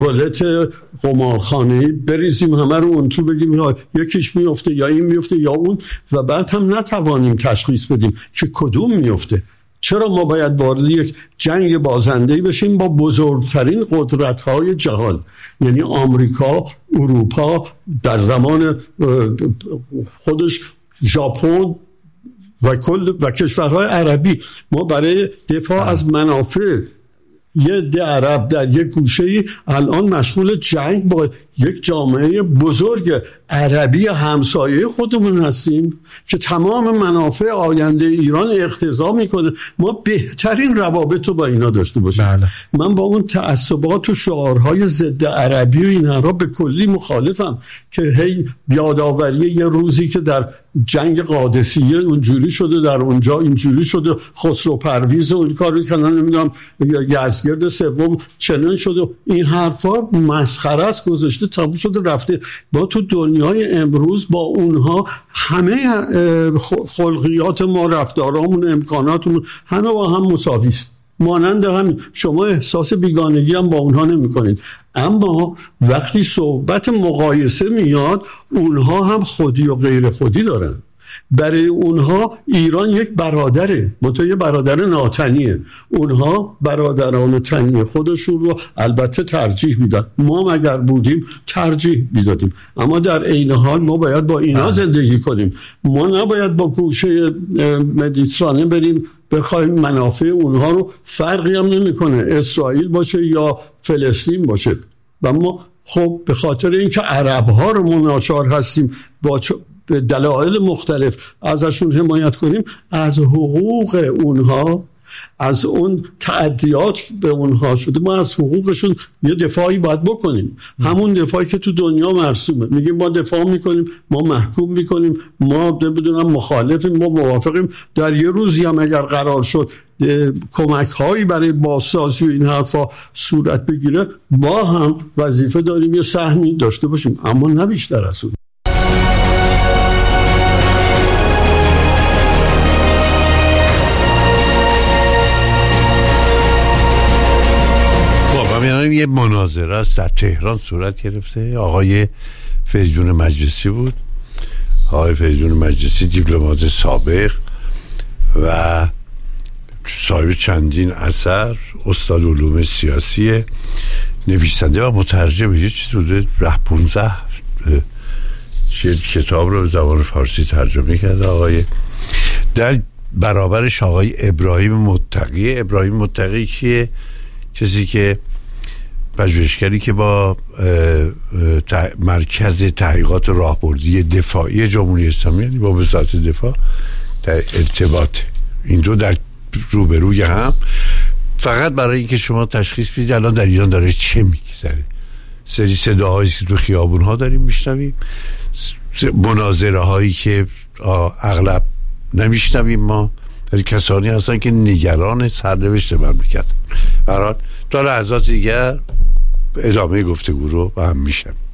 رولت قمارخانه‌ای بریزیم همه رو اون تو، بگیم یکیش میفته یا این میفته یا اون، و بعد هم نتوانیم تشخیص بدیم که کدوم میفته. چرا ما باید وارد یک جنگ بازنده‌ای بشیم با بزرگترین قدرت‌های جهان، یعنی آمریکا، اروپا، در زمان خودش ژاپن و کشورهای عربی. ما برای دفاع از منافع یه عده عرب در یک گوشه‌ای الان مشغول جنگ با یک جامعه بزرگ عربی همسایه خودمون هستیم که تمام منافع آینده ایران اقتضا میکنه ما بهترین روابط رو با اینا داشته باشیم. بله. من با اون تعصبات و شعارهای ضد عربی و اینها به کلی مخالفم که هی یادآوری یه روزی که در جنگ قادسیه اونجوری شده، در اونجا اینجوری شده، خسرو پرویز و این کارو کردن، نمیدونم یزدگرد سوم چنین شده، این حرفا مسخره است، گذاشته تموم شده رفته. با تو دنیای امروز با اونها همه خلقیات ما، رفتارامون، امکاناتمون همه با هم مساوی است. مانند همین شما احساس بیگانگی هم با اونها نمی کنید، اما وقتی صحبت مقایسه میاد اونها هم خودی و غیر خودی دارن. برای اونها ایران یک برادره، منتها یه برادر ناتنیه. اونها برادران تنی خودشون رو البته ترجیح میدن، ما اگر بودیم ترجیح میدادیم، اما در عین حال ما باید با اینا زندگی کنیم. ما نباید با گوشه مدیترانه بریم بخوایم منافع اونها رو، فرقی هم نمیکنه اسرائیل باشه یا فلسطین باشه. و ما خب به خاطر اینکه عرب ها رو مناچار هستیم با به دلایل مختلف ازشون حمایت کنیم، از حقوق اونها، از اون تعدیات به اونها شده، ما از حقوقشون یه دفاعی باید بکنیم. همون دفاعی که تو دنیا مرسومه، میگیم ما دفاع میکنیم، ما محکوم میکنیم، ما بدونم مخالفیم، ما موافقیم. در یه روزی هم اگر قرار شد کمک هایی برای بازسازی و این حرفا صورت بگیره، ما هم وظیفه داریم یه سهمی داشته باشیم، اما نه بیشتر از اون. یه مناظره است در تهران صورت گرفته. آقای فریدون مجلسی بود. آقای فریدون مجلسی دیپلمات سابق و صاحب چندین اثر، استاد علوم سیاسی، نویسنده و مترجم. یه چیز بوده 15 کتاب رو به زبان فارسی ترجمه کرده آقای. در برابرش آقای ابراهیم متقی. ابراهیم متقی کیه؟ کسی که پژوهشگری که با مرکز تحقیقات راهبردی دفاعی جمهوری اسلامی، یعنی با وزارت دفاع در ارتباط، این دو در روبروی هم، فقط برای اینکه شما تشخیص بدید الان در ایران داره چه میگذره. سری صداهایی که تو خیابون ها داریم میشنویم، مناظره هایی که اغلب نمیشنویم ما، ولی کسانی هستن که نگران سرنوشت مملکت. برای تا لحظات دیگر ادامه گفتگو رو با هم میشم.